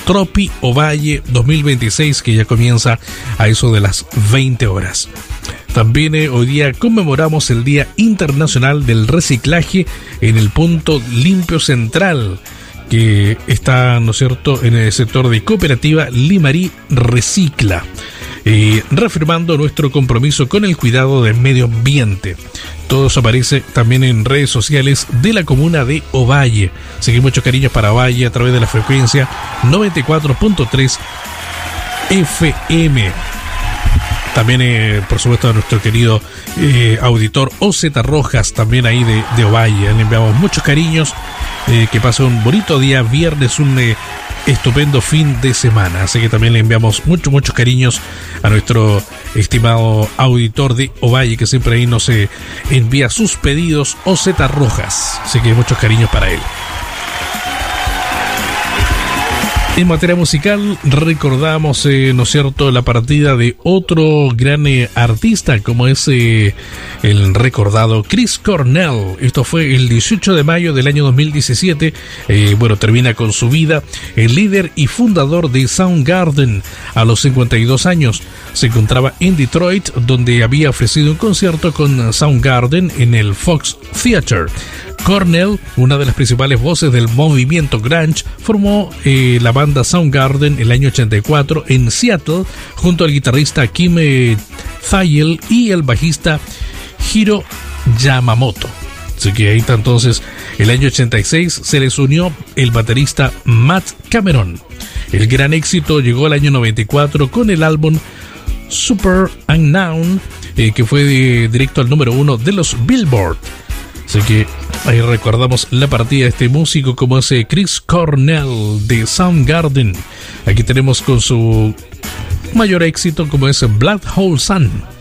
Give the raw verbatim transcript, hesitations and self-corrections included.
Tropi Ovalle dos mil veintiséis, que ya comienza a eso de las veinte horas. También eh, hoy día conmemoramos el Día Internacional del Reciclaje en el Punto Limpio Central, que está, ¿no es cierto?, en el sector de Cooperativa Limarí Recicla, eh, reafirmando nuestro compromiso con el cuidado del medio ambiente. Todo eso aparece también en redes sociales de la comuna de Ovalle. Seguimos muchos cariños para Ovalle a través de la frecuencia noventa y cuatro punto tres F M. También, eh, por supuesto, a nuestro querido eh, auditor O Z Rojas, también ahí de, de Ovalle. Le enviamos muchos cariños. Eh, que pase un bonito día viernes, un eh, estupendo fin de semana. Así que también le enviamos muchos, muchos cariños a nuestro estimado auditor de Ovalle, que siempre ahí nos eh, envía sus pedidos, O Z Rojas. Así que muchos cariños para él. En materia musical, recordamos, eh, ¿no es cierto?, la partida de otro gran eh, artista, como es eh, el recordado Chris Cornell. Esto fue el dieciocho de mayo del año dos mil diecisiete. Eh, bueno, termina con su vida. El líder y fundador de Soundgarden, a los cincuenta y dos años, se encontraba en Detroit, donde había ofrecido un concierto con Soundgarden en el Fox Theater. Cornell, una de las principales voces del movimiento grunge, formó eh, la banda Soundgarden el año ochenta y cuatro en Seattle junto al guitarrista Kim eh, Thayil y el bajista Hiro Yamamoto. Así que ahí está. Entonces, el año ochenta y seis se les unió el baterista Matt Cameron. El gran éxito llegó al año noventa y cuatro con el álbum Super Unknown, eh, que fue de, directo al número uno de los Billboard. Así que ahí recordamos la partida de este músico, como es Chris Cornell de Soundgarden. Aquí tenemos con su mayor éxito, como es Black Hole Sun.